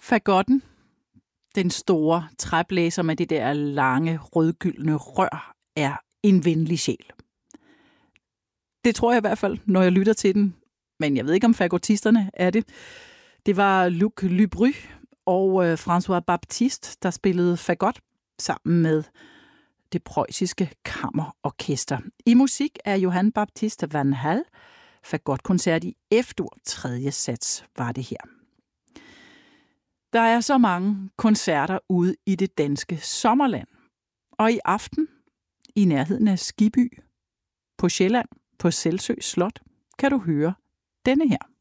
Fagotten, den store træblæser med det der lange, rødgyldne rør, er en venlig sjæl. Det tror jeg i hvert fald, når jeg lytter til den. Men jeg ved ikke, om fagotisterne er det. Det var Luc Lubry og François Baptiste, der spillede fagot sammen med det preussiske kammerorkester. I musik af Johann Baptiste van Hal. Fagotkoncert i F-dur, 3. sats var det her. Der er så mange koncerter ude i det danske sommerland. Og i aften, i nærheden af Skibby, på Sjælland, på Selsø Slot, kan du høre denne her.